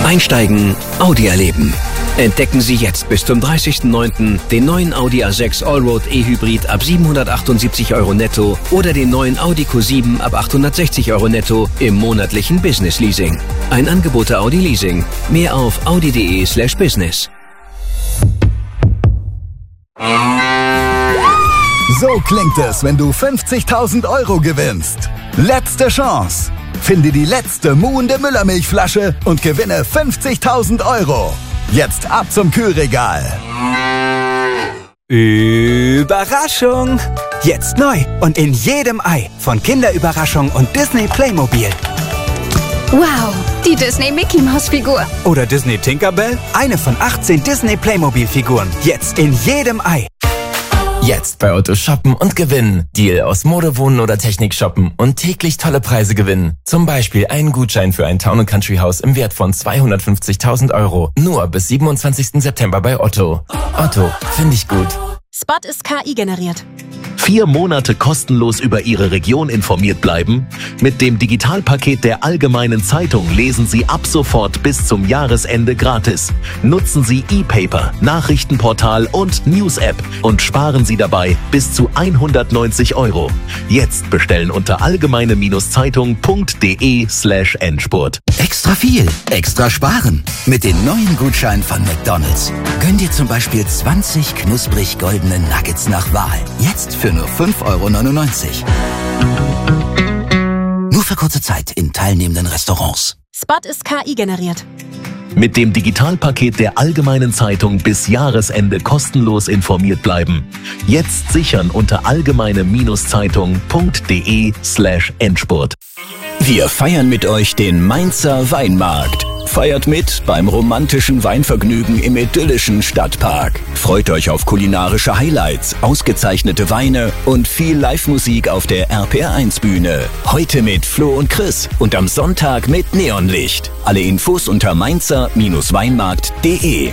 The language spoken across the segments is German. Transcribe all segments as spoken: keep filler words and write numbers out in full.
Einsteigen, Audi erleben. Entdecken Sie jetzt bis zum dreißigsten neunten den neuen Audi A sechs Allroad E-Hybrid ab siebenhundertachtundsiebzig Euro netto oder den neuen Audi Q sieben ab achthundertsechzig Euro netto im monatlichen Business Leasing. Ein Angebot der Audi Leasing. Mehr auf audi.de slash business. So klingt es, wenn du fünfzigtausend Euro gewinnst. Letzte Chance. Finde die letzte muhende Müllermilchflasche und gewinne fünfzigtausend Euro. Jetzt ab zum Kühlregal. Überraschung! Jetzt neu und in jedem Ei von Kinderüberraschung und Disney Playmobil. Wow, die Disney Mickey Maus Figur. Oder Disney Tinkerbell, eine von achtzehn Disney Playmobil Figuren. Jetzt in jedem Ei. Jetzt bei Otto shoppen und gewinnen. Deal aus Mode, Wohnen oder Technik shoppen und täglich tolle Preise gewinnen. Zum Beispiel einen Gutschein für ein Town and Country Haus im Wert von zweihundertfünfzigtausend Euro. Nur bis siebenundzwanzigsten September bei Otto. Otto, finde ich gut. Spot ist K I generiert. Vier Monate kostenlos über Ihre Region informiert bleiben? Mit dem Digitalpaket der Allgemeinen Zeitung lesen Sie ab sofort bis zum Jahresende gratis. Nutzen Sie E-Paper, Nachrichtenportal und News-App und sparen Sie dabei bis zu hundertneunzig Euro. Jetzt bestellen unter allgemeine-zeitung.de slash Endspurt. Extra viel, extra sparen. Mit den neuen Gutscheinen von McDonald's. Gönn dir zum Beispiel zwanzig knusprig goldene Nuggets nach Wahl. Jetzt für nur fünf Euro neunundneunzig. Nur für kurze Zeit in teilnehmenden Restaurants. Spot ist K I generiert. Mit dem Digitalpaket der Allgemeinen Zeitung bis Jahresende kostenlos informiert bleiben. Jetzt sichern unter allgemeine-zeitung.de slash Endspurt. Wir feiern mit euch den Mainzer Weinmarkt. Feiert mit beim romantischen Weinvergnügen im idyllischen Stadtpark. Freut euch auf kulinarische Highlights, ausgezeichnete Weine und viel Live-Musik auf der R P R eins Bühne. Heute mit Flo und Chris und am Sonntag mit Neonlicht. Alle Infos unter mainzer Weinmarkt punkt de.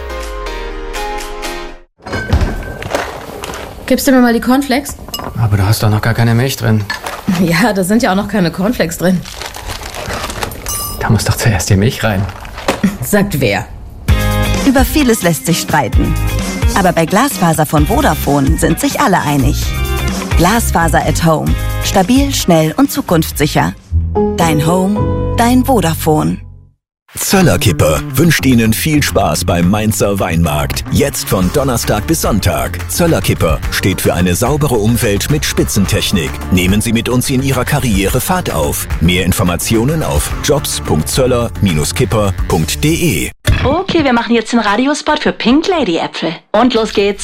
Gibst du mir mal die Cornflakes? Aber du hast doch noch gar keine Milch drin. Ja, da sind ja auch noch keine Cornflakes drin. Da muss doch zuerst die Milch rein. Sagt wer? Über vieles lässt sich streiten. Aber bei Glasfaser von Vodafone sind sich alle einig. Glasfaser at Home. Stabil, schnell und zukunftssicher. Dein Home, dein Vodafone. Zöllerkippe wünscht Ihnen viel Spaß beim Mainzer Weinmarkt. Jetzt von Donnerstag bis Sonntag. Zöllerkippe steht für eine saubere Umwelt mit Spitzentechnik. Nehmen Sie mit uns in Ihrer Karriere Fahrt auf. Mehr Informationen auf jobs punkt zöller Bindestrich kipper punkt de. Okay, wir machen jetzt den Radiospot für Pink Lady Äpfel. Und los geht's.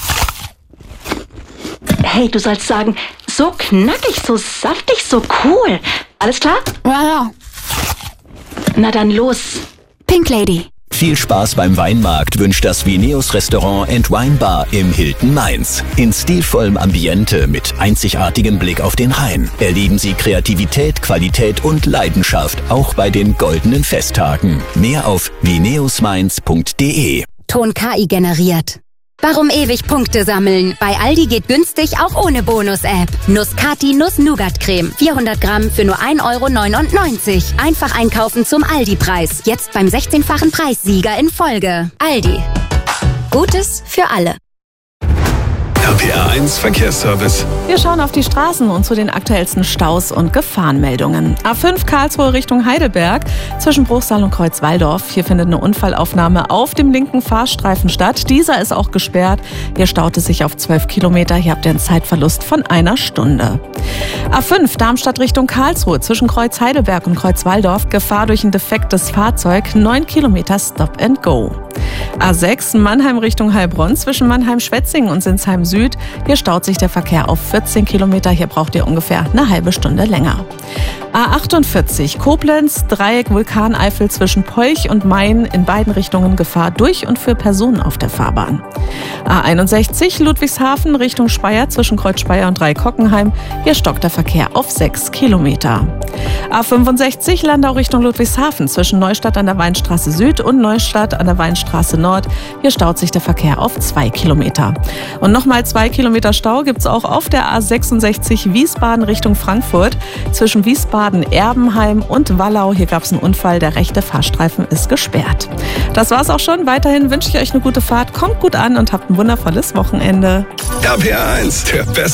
Hey, du sollst sagen, so knackig, so saftig, so cool. Alles klar? Ja, ja. Na dann los. Pink Lady. Viel Spaß beim Weinmarkt wünscht das Vineus Restaurant and Wine Bar im Hilton Mainz. In stilvollem Ambiente mit einzigartigem Blick auf den Rhein erleben Sie Kreativität, Qualität und Leidenschaft auch bei den goldenen Festtagen. Mehr auf vineus mainz punkt de. Ton K I generiert. Warum ewig Punkte sammeln? Bei Aldi geht günstig auch ohne Bonus-App. Nuss-Kati Nuss-Nougat-Creme. vierhundert Gramm für nur ein Euro neunundneunzig. Einfach einkaufen zum Aldi-Preis. Jetzt beim sechzehnfachen Preissieger in Folge. Aldi. Gutes für alle. R P R eins Verkehrsservice. Wir schauen auf die Straßen und zu den aktuellsten Staus und Gefahrenmeldungen. A fünf Karlsruhe Richtung Heidelberg zwischen Bruchsal und Kreuzwaldorf. Hier findet eine Unfallaufnahme auf dem linken Fahrstreifen statt. Dieser ist auch gesperrt. Hier staut es sich auf zwölf Kilometer. Hier habt ihr einen Zeitverlust von einer Stunde. A fünf Darmstadt Richtung Karlsruhe zwischen Kreuz Heidelberg und Kreuzwaldorf. Gefahr durch ein defektes Fahrzeug. neun Kilometer Stop and Go. A sechs Mannheim Richtung Heilbronn zwischen Mannheim-Schwetzingen und Sinsheim Süd. Hier staut sich der Verkehr auf vierzehn Kilometer. Hier braucht ihr ungefähr eine halbe Stunde länger. A achtundvierzig Koblenz, Dreieck Vulkaneifel zwischen Polch und Main. In beiden Richtungen Gefahr durch und für Personen auf der Fahrbahn. A einundsechzig Ludwigshafen Richtung Speyer zwischen Kreuz Speyer und Dreieck-Hockenheim. Hier stockt der Verkehr auf sechs Kilometer. A fünfundsechzig Landau Richtung Ludwigshafen zwischen Neustadt an der Weinstraße Süd und Neustadt an der Weinstraße Nord. Hier staut sich der Verkehr auf zwei Kilometer. Und nochmal zwei Kilometer Stau gibt es auch auf der A sechsundsechzig Wiesbaden Richtung Frankfurt zwischen Wiesbaden Wiesbaden, Erbenheim und Wallau. Hier gab es einen Unfall, der rechte Fahrstreifen ist gesperrt. Das war's auch schon. Weiterhin wünsche ich euch eine gute Fahrt, kommt gut an und habt ein wundervolles Wochenende. R P R eins, der beste